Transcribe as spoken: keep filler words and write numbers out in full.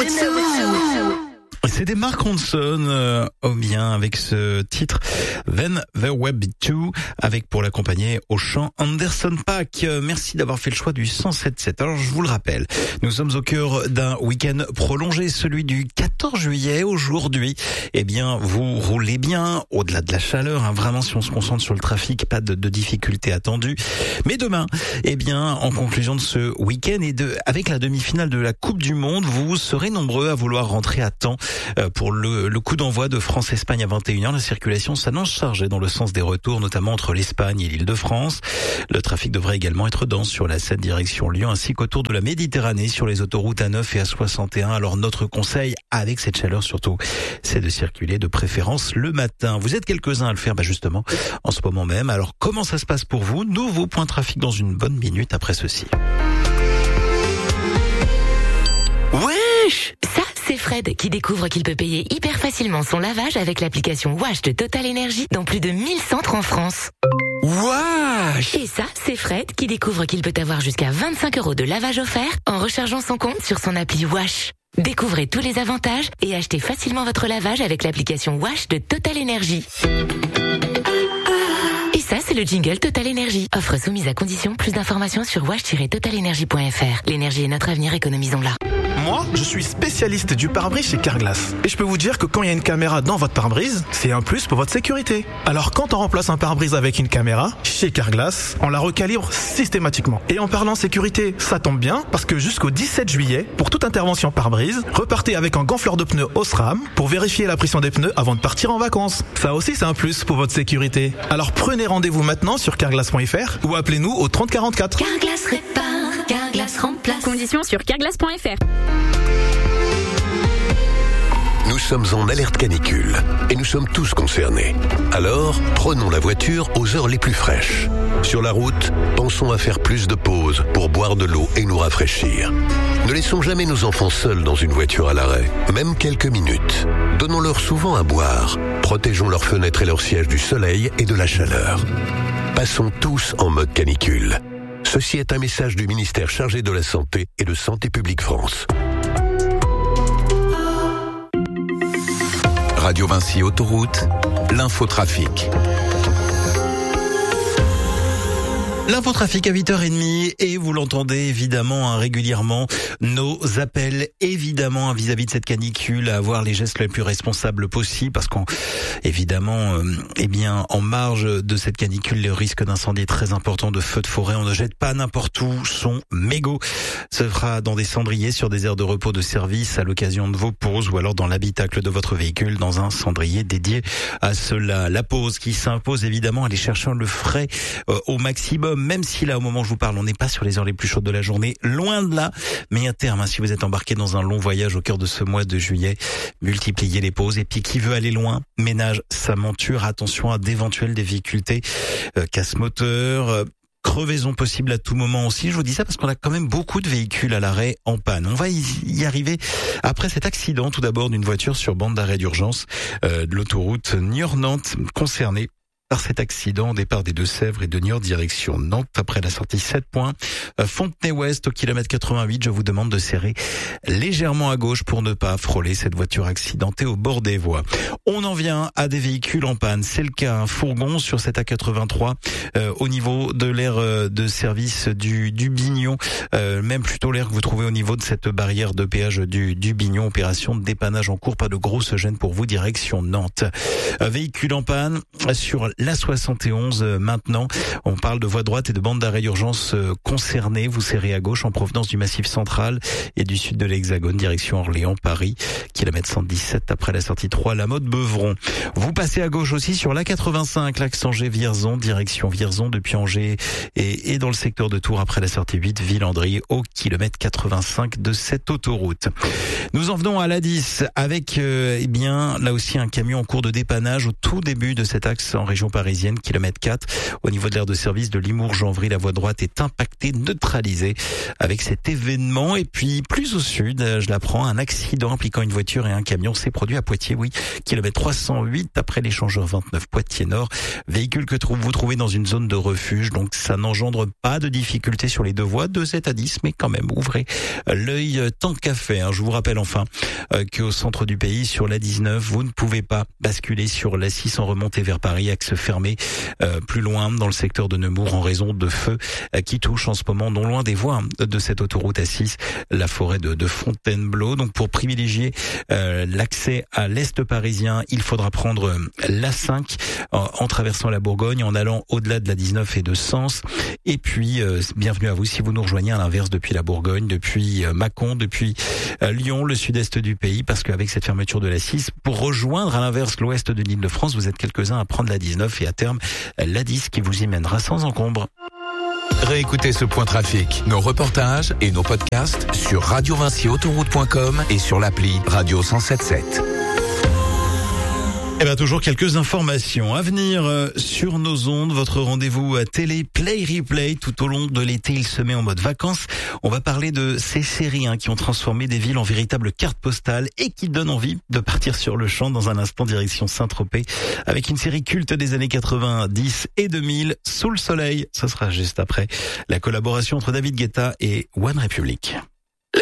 C'était Mark Ronson, euh, au bien avec ce titre Then There Will Be Two, avec pour l'accompagner au chant Anderson .Paak. Euh, merci d'avoir fait le choix du cent sept sept. Alors je vous le rappelle, nous sommes au cœur d'un week-end prolongé, celui du quatorze juillet. Aujourd'hui, eh bien, vous roulez bien, au-delà de la chaleur, hein, vraiment si on se concentre sur le trafic, pas de, de difficultés attendues. Mais demain, eh bien, en conclusion de ce week-end et de, avec la demi-finale de la Coupe du Monde, vous serez nombreux à vouloir rentrer à temps pour le, le coup d'envoi de France-Espagne à vingt et une heures. La circulation s'annonce chargée dans le sens des retours, notamment entre l'Espagne et l'Île-de-France. Le trafic devrait également être dense sur la sept direction Lyon, ainsi qu'autour de la Méditerranée, sur les autoroutes A neuf et A soixante et un. Alors notre conseil, avec cette chaleur surtout, c'est de circuler de préférence le matin. Vous êtes quelques-uns à le faire, bah justement, en ce moment même. Alors comment ça se passe pour vous? Nouveau point trafic dans une bonne minute après ceci. Wesh! Ça, c'est Fred qui découvre qu'il peut payer hyper facilement son lavage avec l'application Wash de Total Energy dans plus de mille centres en France. Wesh! Et ça, c'est Fred qui découvre qu'il peut avoir jusqu'à vingt-cinq euros de lavage offert en rechargeant son compte sur son appli Wash. Découvrez tous les avantages et achetez facilement votre lavage avec l'application Wash de Total Energy. Et ça, c'est le jingle Total Energy. Offre soumise à condition. Plus d'informations sur wash tiret total energy point f r. L'énergie est notre avenir, économisons-la. Moi, je suis spécialiste du pare-brise chez Carglass. Et je peux vous dire que quand il y a une caméra dans votre pare-brise, c'est un plus pour votre sécurité. Alors quand on remplace un pare-brise avec une caméra, chez Carglass, on la recalibre systématiquement. Et en parlant sécurité, ça tombe bien, parce que jusqu'au dix-sept juillet, pour toute intervention pare-brise, repartez avec un gonfleur de pneus Osram pour vérifier la pression des pneus avant de partir en vacances. Ça aussi, c'est un plus pour votre sécurité. Alors prenez rendez-vous maintenant sur carglass point f r ou appelez-nous au trente quarante-quatre. Carglass répare, Carglass remplace. Conditions sur carglass point f r. Nous sommes en alerte canicule et nous sommes tous concernés. Alors, prenons la voiture aux heures les plus fraîches. Sur la route, pensons à faire plus de pauses pour boire de l'eau et nous rafraîchir. Ne laissons jamais nos enfants seuls dans une voiture à l'arrêt, même quelques minutes. Donnons-leur souvent à boire. Protégeons leurs fenêtres et leurs sièges du soleil et de la chaleur. Passons tous en mode canicule. Ceci est un message du ministère chargé de la Santé et de Santé publique France. Radio Vinci Autoroute, l'infotrafic. L'infotrafic à huit heures trente et vous l'entendez évidemment hein, régulièrement, nos appels évidemment vis-à-vis de cette canicule à avoir les gestes les plus responsables possibles parce qu'en évidemment euh, eh bien en marge de cette canicule le risque d'incendie est très important, de feux de forêt, on ne jette pas n'importe où son mégot. Ce sera dans des cendriers sur des aires de repos de service à l'occasion de vos pauses ou alors dans l'habitacle de votre véhicule dans un cendrier dédié à cela. La pause qui s'impose évidemment, aller chercher le frais euh, au maximum. Même si là, au moment où je vous parle, on n'est pas sur les heures les plus chaudes de la journée, loin de là. Mais à terme, hein, si vous êtes embarqué dans un long voyage au cœur de ce mois de juillet, multipliez les pauses. Et puis, qui veut aller loin, ménage sa monture. Attention à d'éventuelles difficultés, euh, casse-moteur, euh, crevaison possible à tout moment aussi. Je vous dis ça parce qu'on a quand même beaucoup de véhicules à l'arrêt en panne. On va y arriver après cet accident, tout d'abord, d'une voiture sur bande d'arrêt d'urgence euh, de l'autoroute Niort-Nantes concernée par cet accident au départ des Deux-Sèvres et de Niort direction Nantes après la sortie sept points. Fontenay-Ouest au kilomètre quatre-vingt-huit, je vous demande de serrer légèrement à gauche pour ne pas frôler cette voiture accidentée au bord des voies. On en vient à des véhicules en panne. C'est le cas, un fourgon sur cette A quatre-vingt-trois euh, au niveau de l'aire de service du, du Bignon, euh, même plutôt l'aire que vous trouvez au niveau de cette barrière de péage du, du Bignon. Opération de dépannage en cours, pas de grosse gêne pour vous, direction Nantes. Un véhicule en panne sur la soixante et onze euh, maintenant. On parle de voie droite et de bande d'arrêt d'urgence euh, concernées. Vous serrez à gauche en provenance du Massif central et du sud de l'Hexagone, direction Orléans-Paris, kilomètre cent dix-sept après la sortie trois, la mode Beuvron. Vous passez à gauche aussi sur l'A quatre-vingt-cinq, l'axe Angers-Vierzon, direction Vierzon depuis Angers et, et dans le secteur de Tours après la sortie huit, Villandry au kilomètre quatre-vingt-cinq de cette autoroute. Nous en venons à l'A dix avec euh, eh bien là aussi un camion en cours de dépannage au tout début de cet axe en région parisienne, kilomètre quatre. Au niveau de l'aire de service de Limours-Janvry, la voie droite est impactée, neutralisée avec cet événement. Et puis plus au sud, je l'apprends, un accident impliquant une voiture et un camion s'est produit à Poitiers, oui, kilomètre trois cent huit après l'échangeur vingt-neuf Poitiers-Nord. Véhicule que vous trouvez dans une zone de refuge, donc ça n'engendre pas de difficultés sur les deux voies, de sept à dix, mais quand même ouvrez l'œil tant qu'à faire. Je vous rappelle enfin euh, qu'au centre du pays, sur la dix-neuf, vous ne pouvez pas basculer sur la six en remontée vers Paris, axe fermé euh, plus loin dans le secteur de Nemours en raison de feux euh, qui touchent en ce moment non loin des voies de cette autoroute A six, la forêt de, de Fontainebleau. Donc pour privilégier euh, l'accès à l'est parisien, il faudra prendre l'A cinq en, en traversant la Bourgogne, en allant au-delà de la dix-neuf et de Sens. Et puis euh, bienvenue à vous si vous nous rejoignez à l'inverse depuis la Bourgogne, depuis euh, Mâcon, depuis euh, Lyon, le sud-est du pays, parce qu'avec cette fermeture de la six, pour rejoindre à l'inverse l'ouest de l'Île-de-France, vous êtes quelques-uns à prendre la dix-neuf et à terme l'A dix qui vous y mènera sans encombre. Réécoutez ce point trafic, nos reportages et nos podcasts sur radio vinci autoroute point com et sur l'appli Radio cent sept sept. Eh bien, toujours quelques informations à venir euh, sur nos ondes. Votre rendez-vous à télé Play Replay tout au long de l'été, il se met en mode vacances. On va parler de ces séries hein, qui ont transformé des villes en véritables cartes postales et qui donnent envie de partir sur le champ. Dans un instant, direction Saint-Tropez avec une série culte des années quatre-vingt-dix et deux mille, Sous le soleil. Ce sera juste après la collaboration entre David Guetta et One Republic.